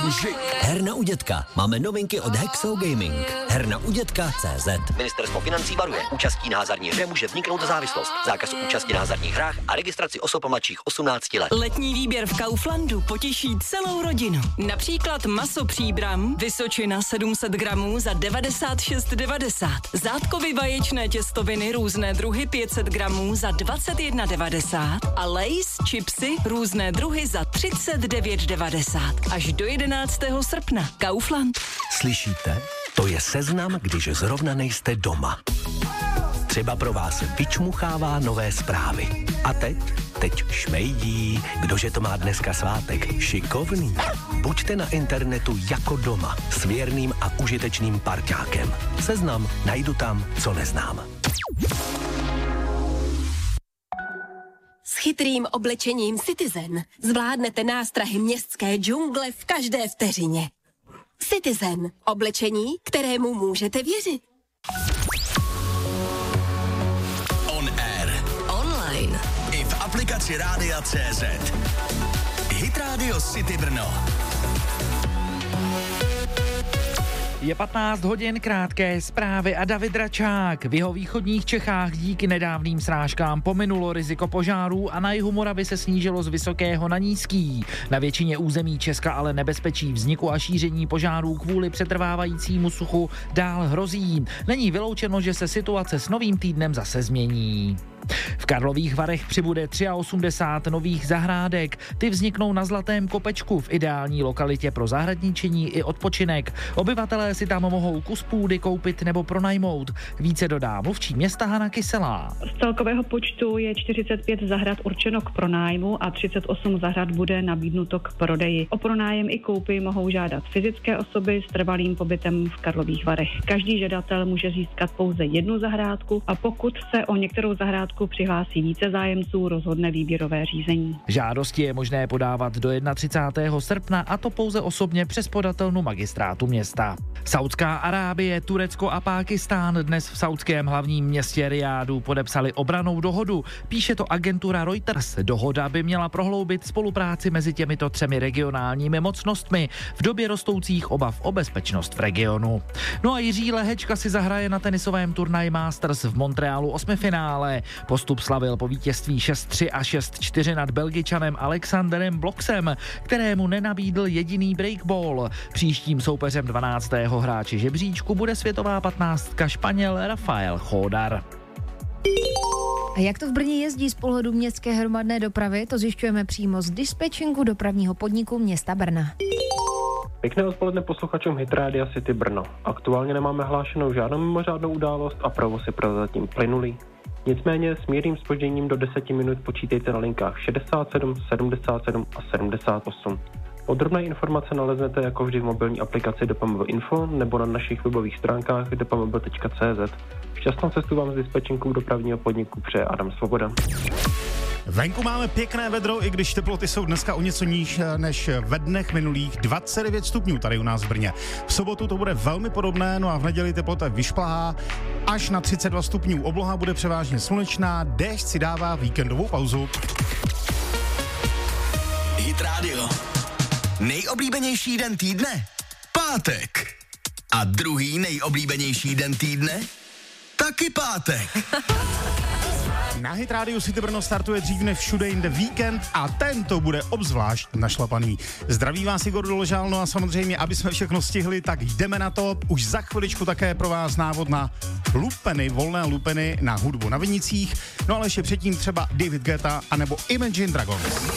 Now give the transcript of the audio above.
Herna u dětka. Máme novinky od Hexo Gaming. Herna u dětka.cz. Ministerstvo financí varuje. Účastí na hazardní hře může vniknout závislost. Zákaz účasti na hazardních hrách a registraci osob mladších 18 let. Letní výběr v Kauflandu potěší celou rodinu. Například maso Příbram, Vysočina 700 gramů za 96,90. Zátkovy vaječné těstoviny různé druhy 500 gramů za 21,90. A Lay's chipsy různé druhy za 39,90. Až do 11. srpna. Kaufland. Slyšíte? To je seznam, když zrovna nejste doma. Třeba pro vás vyčmuchává nové zprávy. A teď šmejdí, kdože to má dneska svátek. Šikovný. Buďte na internetu jako doma, s věrným a užitečným parťákem. Seznam najdu tam, co neznám. S chytrým oblečením Citizen zvládnete nástrahy městské džungle v každé vteřině. Citizen. Oblečení, kterému můžete věřit. On air. Online. I v aplikaci Rádia.cz. Hit Radio City Brno. Je 15 hodin, krátké zprávy a David Račák. V jihovýchodních Čechách díky nedávným srážkám pominulo riziko požárů a na jihu Moravy se snížilo z vysokého na nízký. Na většině území Česka ale nebezpečí vzniku a šíření požárů kvůli přetrvávajícímu suchu dál hrozí. Není vyloučeno, že se situace s novým týdnem zase změní. V Karlových Varech přibude 83 nových zahrádek. Ty vzniknou na Zlatém kopečku v ideální lokalitě pro zahradničení i odpočinek. Obyvatelé si tam mohou kus půdy koupit nebo pronajmout. Více dodá mluvčí města Hana Kyselá. Z celkového počtu je 45 zahrad určeno k pronájmu a 38 zahrad bude nabídnuto k prodeji. O pronájem i koupi mohou žádat fyzické osoby s trvalým pobytem v Karlových Varech. Každý žadatel může získat pouze jednu zahrádku a pokud se o některou zahrádku přihlásí více zájemců, rozhodne výběrové řízení. Žádosti je možné podávat do 31. srpna a to pouze osobně přes podatelnu magistrátu města. Saudská Arábie, Turecko a Pákistán dnes v saudském hlavním městě Rijádu podepsali obrannou dohodu. Píše to agentura Reuters. Dohoda by měla prohloubit spolupráci mezi těmito třemi regionálními mocnostmi v době rostoucích obav o bezpečnost v regionu. No a Jiří Lehečka si zahraje na tenisovém turnaji Masters v Montrealu 8finále. Postup slavil po vítězství 6-3 a 6-4 nad Belgičanem Alexanderem Bloxem, kterému nenabídl jediný breakball. Příštím soupeřem 12. hráče žebříčku bude světová 15 Španěl Rafael Chodar. A jak to v Brně jezdí z pohledu městské hromadné dopravy, to zjišťujeme přímo z dispečinku dopravního podniku města Brna. Pěkné odpoledne posluchačům Hit Rádia City Brno. Aktuálně nemáme hlášenou žádnou mimořádnou událost a provoz je prozatím plynulý. Nicméně s mírným zpožděním do 10 minut počítejte na linkách 67, 77 a 78. Podrobné informace naleznete jako vždy v mobilní aplikaci DPMV Info nebo na našich webových stránkách dpmv.cz. Šťastnou cestu vám z dispečinku dopravního podniku přeje Adam Svoboda. Venku máme pěkné vedro, i když teploty jsou dneska o něco níž než ve dnech minulých. 29 stupňů tady u nás v Brně. V sobotu to bude velmi podobné, no a v neděli teplota vyšplhá až na 32 stupňů. Obloha bude převážně slunečná, déšť si dává víkendovou pauzu. Hit Radio. Nejoblíbenější den týdne? Pátek. A druhý nejoblíbenější den týdne? Taky pátek. Na Hit Radio City Brno startuje dřív než všude jinde víkend a tento bude obzvlášť našlapaný. Zdraví vás Igor Doležal, no a samozřejmě, aby jsme všechno stihli, tak jdeme na to. Už za chviličku také pro vás návod na lupeny, volné lupeny na hudbu na vinicích, no ale ještě předtím třeba David Guetta anebo Imagine Dragons.